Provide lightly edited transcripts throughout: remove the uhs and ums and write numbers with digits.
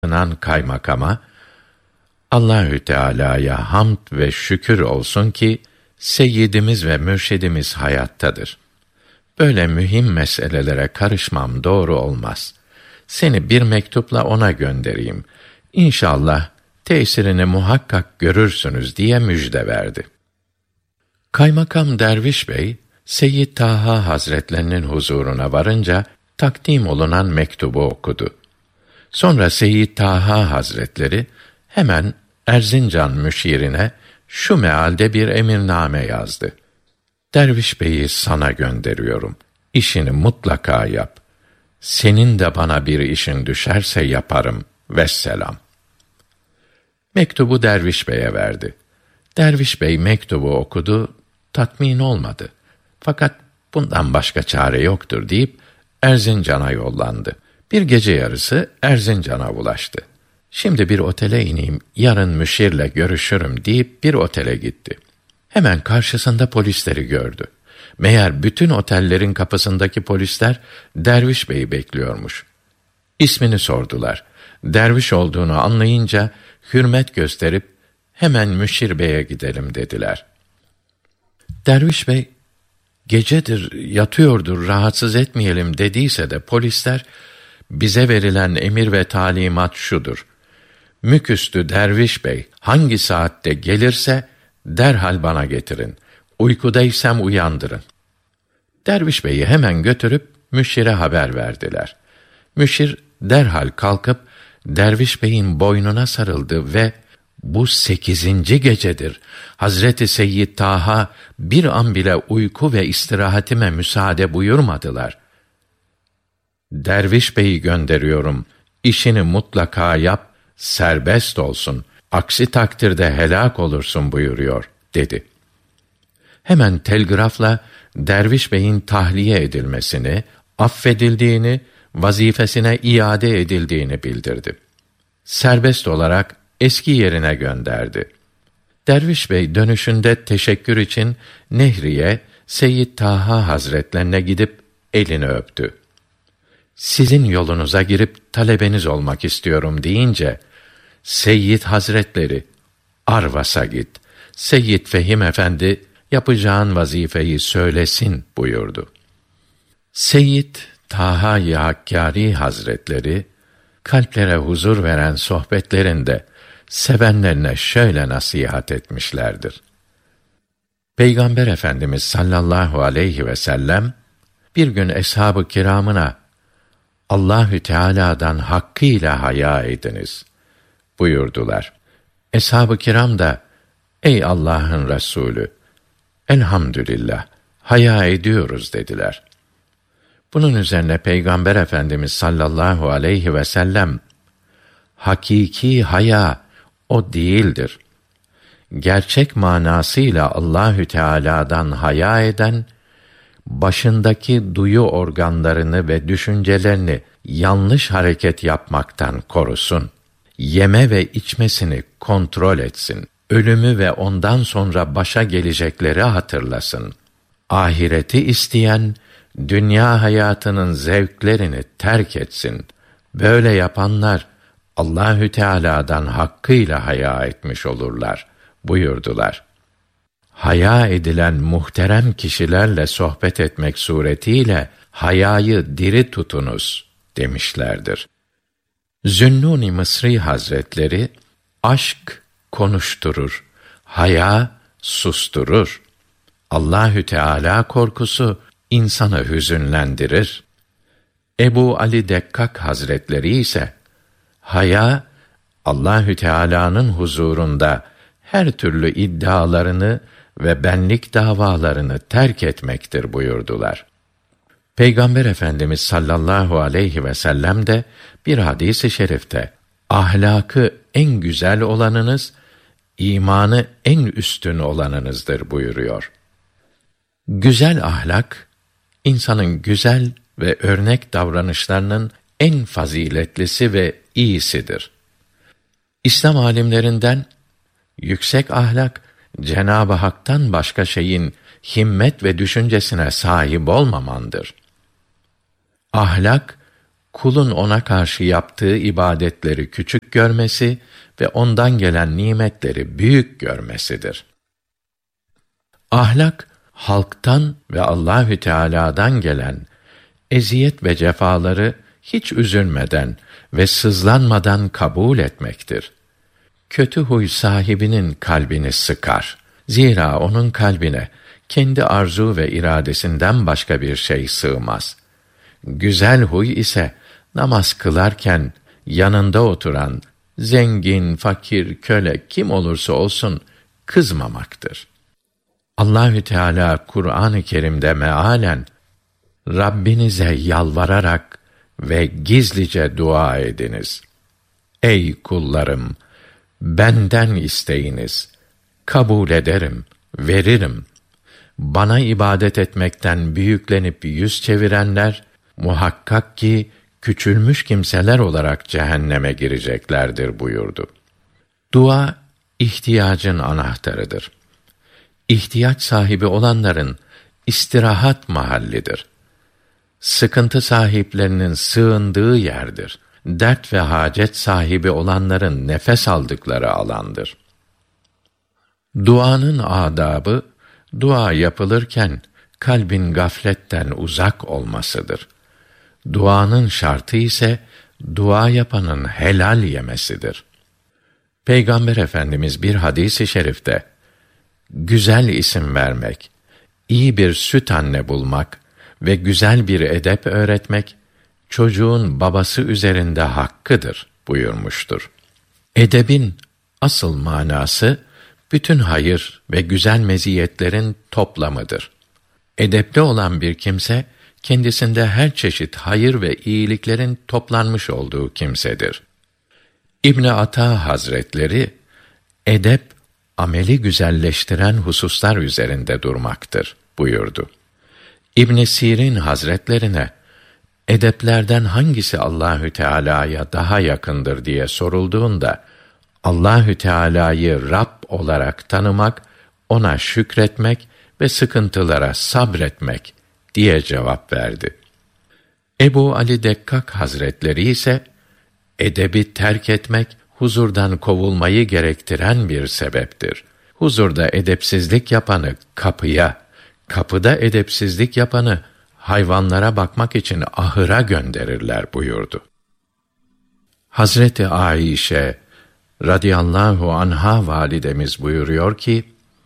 kaymakama, Allahü Teala'ya hamd ve şükür olsun ki seyyidimiz ve mürşidimiz hayattadır. Böyle mühim meselelere karışmam doğru olmaz. Seni bir mektupla ona göndereyim. İnşallah tesirini muhakkak görürsünüz diye müjde verdi. Kaymakam Derviş Bey, Seyyid Taha Hazretlerinin huzuruna varınca takdim olunan mektubu okudu. Sonra Seyyid Taha Hazretleri hemen Erzincan müşirine şu mealde bir emirname yazdı. Derviş Bey'i sana gönderiyorum. İşini mutlaka yap. Senin de bana bir işin düşerse yaparım. Vesselam. Mektubu Derviş Bey'e verdi. Derviş Bey mektubu okudu, tatmin olmadı. Fakat bundan başka çare yoktur deyip Erzincan'a yollandı. Bir gece yarısı Erzincan'a ulaştı. Şimdi bir otele ineyim, yarın müşirle görüşürüm deyip bir otele gitti. Hemen karşısında polisleri gördü. Meğer bütün otellerin kapısındaki polisler Derviş Bey'i bekliyormuş. İsmini sordular. Derviş olduğunu anlayınca hürmet gösterip hemen müşir beye gidelim dediler. Derviş Bey, gecedir, yatıyordur, rahatsız etmeyelim dediyse de polisler, bize verilen emir ve talimat şudur: Müküstü Derviş Bey hangi saatte gelirse derhal bana getirin. Uykudaysam uyandırın. Derviş Bey'i hemen götürüp müşire haber verdiler. Müşir derhal kalkıp Derviş Bey'in boynuna sarıldı ve bu 8. gecedir. Hazreti Seyyid Taha bir an bile uyku ve istirahatime müsaade buyurmadılar. Derviş Bey'i gönderiyorum. İşini mutlaka yap, serbest olsun. Aksi takdirde helak olursun buyuruyor, dedi. Hemen telgrafla Derviş Bey'in tahliye edilmesini, affedildiğini, vazifesine iade edildiğini bildirdi. Serbest olarak eski yerine gönderdi. Derviş Bey dönüşünde teşekkür için Nehriye, Seyyid Taha Hazretlerine gidip elini öptü. Sizin yolunuza girip talebeniz olmak istiyorum deyince, Seyyid Hazretleri, Arvas'a git. Seyyid Fehim Efendi, yapacağın vazifeyi söylesin buyurdu. Seyyid Taha-i Hakkâri Hazretleri, kalplere huzur veren sohbetlerinde sevenlerine şöyle nasihat etmişlerdir. Peygamber Efendimiz sallallahu aleyhi ve sellem bir gün eshab-ı kiramına Allahü Teala'dan hakkıyla haya ediniz buyurdular. Eshab-ı kiram da ey Allah'ın Resulü, elhamdülillah haya ediyoruz dediler. Bunun üzerine Peygamber Efendimiz sallallahu aleyhi ve sellem, hakiki haya o değildir. Gerçek manasıyla Allahü Teala'dan haya eden, başındaki duyu organlarını ve düşüncelerini yanlış hareket yapmaktan korusun. Yeme ve içmesini kontrol etsin. Ölümü ve ondan sonra başa gelecekleri hatırlasın. Ahireti isteyen, dünya hayatının zevklerini terk etsin. Böyle yapanlar Allahü Teala'dan hakkıyla haya etmiş olurlar buyurdular. Haya edilen muhterem kişilerle sohbet etmek suretiyle hayayı diri tutunuz demişlerdir. Zünnûn-i Mısri Hazretleri, aşk konuşturur, haya susturur. Allahü Teala korkusu insanı hüzünlendirir. Ebu Ali Dekkak Hazretleri ise haya Allahü Teala'nın huzurunda her türlü iddialarını ve benlik davalarını terk etmektir buyurdular. Peygamber Efendimiz sallallahu aleyhi ve sellem de bir hadis-i şerifte ahlakı en güzel olanınız, imanı en üstün olanınızdır buyuruyor. Güzel ahlak, insanın güzel ve örnek davranışlarının en faziletlisi ve iyisidir. İslam âlimlerinden yüksek ahlak, Cenab-ı Hak'tan başka şeyin himmet ve düşüncesine sahip olmamandır. Ahlak, kulun ona karşı yaptığı ibadetleri küçük görmesi ve ondan gelen nimetleri büyük görmesidir. Ahlak, halktan ve Allahü Teala'dan gelen eziyet ve cefaları hiç üzülmeden ve sızlanmadan kabul etmektir. Kötü huy sahibinin kalbini sıkar. Zira onun kalbine kendi arzu ve iradesinden başka bir şey sığmaz. Güzel huy ise namaz kılarken yanında oturan zengin, fakir, köle kim olursa olsun kızmamaktır. Allahü Teala Kur'an-ı Kerim'de mealen Rabbinize yalvararak ve gizlice dua ediniz. Ey kullarım, benden isteyiniz. Kabul ederim, veririm. Bana ibadet etmekten büyüklenip yüz çevirenler, muhakkak ki küçülmüş kimseler olarak cehenneme gireceklerdir buyurdu. Dua, ihtiyacın anahtarıdır. İhtiyaç sahibi olanların istirahat mahallidir. Sıkıntı sahiplerinin sığındığı yerdir. Dert ve hacet sahibi olanların nefes aldıkları alandır. Duanın adabı, dua yapılırken kalbin gafletten uzak olmasıdır. Duanın şartı ise dua yapanın helal yemesidir. Peygamber Efendimiz bir hadis-i şerifte güzel isim vermek, iyi bir süt anne bulmak ve güzel bir edep öğretmek çocuğun babası üzerinde hakkıdır buyurmuştur. Edebin asıl manası bütün hayır ve güzel meziyetlerin toplamıdır. Edepli olan bir kimse kendisinde her çeşit hayır ve iyiliklerin toplanmış olduğu kimsedir. İbn Ata Hazretleri edep ameli güzelleştiren hususlar üzerinde durmaktır buyurdu. İbn Sirin Hazretlerine edeplerden hangisi Allahü Teala'ya daha yakındır diye sorulduğunda Allahü Teala'yı Rab olarak tanımak, ona şükretmek ve sıkıntılara sabretmek diye cevap verdi. Ebu Ali Dekkak Hazretleri ise edebi terk etmek huzurdan kovulmayı gerektiren bir sebeptir. Huzurda edepsizlik yapanı kapıya, kapıda edepsizlik yapanı hayvanlara bakmak için ahıra gönderirler buyurdu. Hazreti Aişe radıyallahu anha validemiz buyuruyor ki,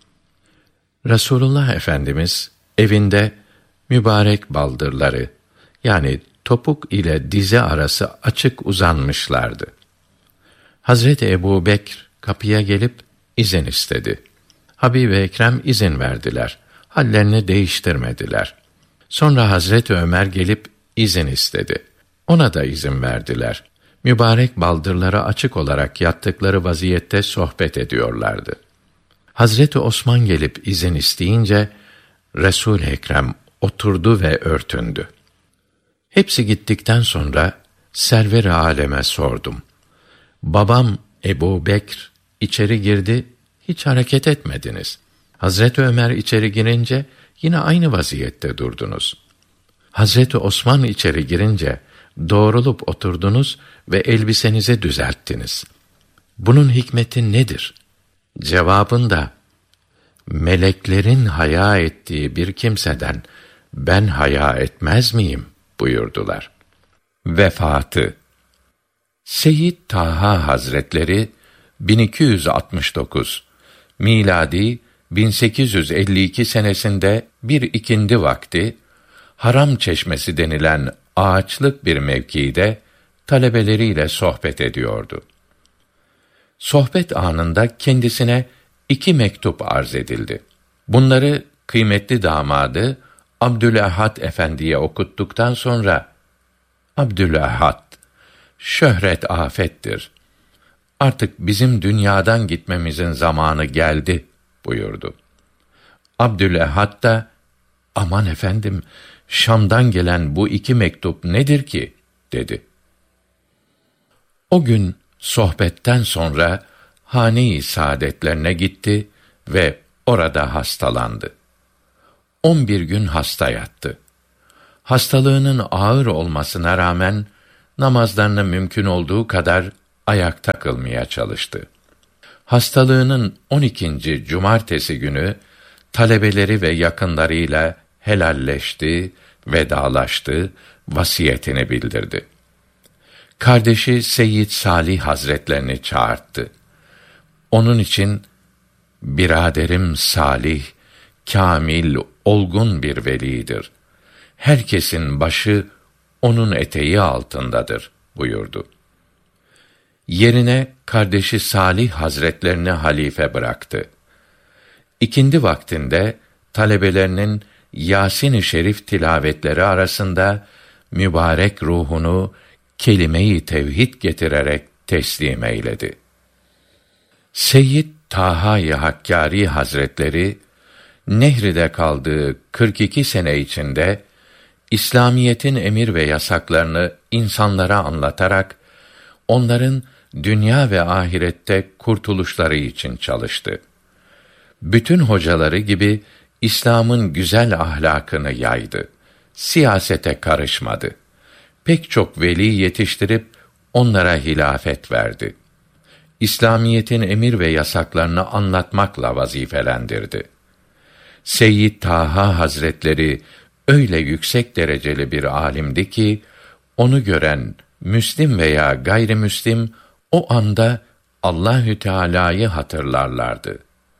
Resulullah Efendimiz evinde mübarek baldırları, yani topuk ile dize arası açık uzanmışlardı. Hazreti Ebubekr kapıya gelip izin istedi. Habib-i Ekrem izin verdiler. Hallerini değiştirmediler. Sonra Hazreti Ömer gelip izin istedi. Ona da izin verdiler. Mübarek baldırları açık olarak yattıkları vaziyette sohbet ediyorlardı. Hazreti Osman gelip izin isteyince Resul-i Ekrem oturdu ve örtündü. Hepsi gittikten sonra server-i aleme sordum. Babam Ebubekr içeri girdi, hiç hareket etmediniz. Hazreti Ömer içeri girince yine aynı vaziyette durdunuz. Hazreti Osman içeri girince doğrulup oturdunuz ve elbisenizi düzelttiniz. Bunun hikmeti nedir? Cevabında, meleklerin haya ettiği bir kimseden ben haya etmez miyim buyurdular. Vefatı. Seyyid Taha Hazretleri 1269 miladi 1852 senesinde bir ikindi vakti Haram Çeşmesi denilen ağaçlık bir mevkide talebeleriyle sohbet ediyordu. Sohbet anında kendisine 2 mektup arz edildi. Bunları kıymetli damadı Abdülehad Efendi'ye okuttuktan sonra, Abdülehad, şöhret afettir. Artık bizim dünyadan gitmemizin zamanı geldi buyurdu. Abdülehad da, aman efendim, Şam'dan gelen bu 2 mektup nedir ki? dedi. O gün sohbetten sonra hane-i saadetlerine gitti ve orada hastalandı. 11 gün hasta yattı. Hastalığının ağır olmasına rağmen namazlarını mümkün olduğu kadar ayakta kılmaya çalıştı. Hastalığının 12. cumartesi günü talebeleri ve yakınlarıyla helalleşti, vedalaştı, vasiyetini bildirdi. Kardeşi Seyyid Salih Hazretlerini çağırttı. Onun için, biraderim Salih, kâmil, olgun bir velidir. Herkesin başı onun eteği altındadır buyurdu. Yerine kardeşi Salih Hazretlerini halife bıraktı. İkindi vaktinde talebelerinin Yasin-i Şerif tilavetleri arasında mübarek ruhunu kelime-i tevhid getirerek teslim eyledi. Seyyid Taha-i Hakkâri Hazretleri Nehri'de kaldığı 42 sene içinde İslamiyetin emir ve yasaklarını insanlara anlatarak onların dünya ve ahirette kurtuluşları için çalıştı. Bütün hocaları gibi İslam'ın güzel ahlakını yaydı. Siyasete karışmadı. Pek çok veli yetiştirip onlara hilafet verdi. İslamiyetin emir ve yasaklarını anlatmakla vazifelendirdi. Seyyid Taha Hazretleri öyle yüksek dereceli bir alimdi ki, onu gören Müslim veya gayrimüslim o anda Allahü Teala'yı hatırlarlardı.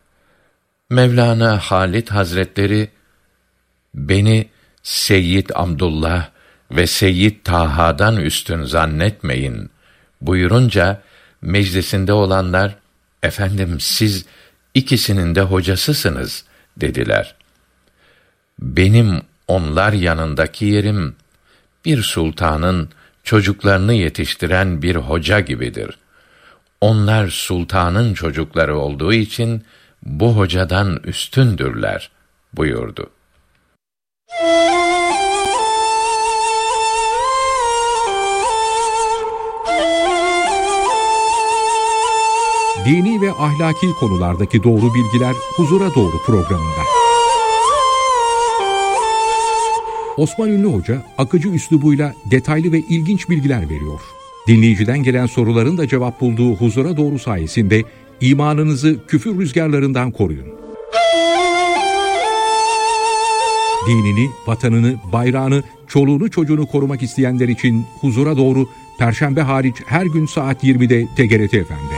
Mevlana Halid Hazretleri, beni Seyyid Abdullah ve Seyyid Taha'dan üstün zannetmeyin buyurunca, meclisinde olanlar, efendim siz ikisinin de hocasısınız dediler. Benim onlar yanındaki yerim, bir sultanın çocuklarını yetiştiren bir hoca gibidir. Onlar sultanın çocukları olduğu için, bu hocadan üstündürler buyurdu. Dini ve ahlaki konulardaki doğru bilgiler Huzura Doğru programında. Osman Ünlü Hoca, akıcı üslubuyla detaylı ve ilginç bilgiler veriyor. Dinleyiciden gelen soruların da cevap bulduğu Huzura Doğru sayesinde imanınızı küfür rüzgarlarından koruyun. Dinini, vatanını, bayrağını, çoluğunu çocuğunu korumak isteyenler için Huzura Doğru, Perşembe hariç her gün saat 20'de TGRT FM'de.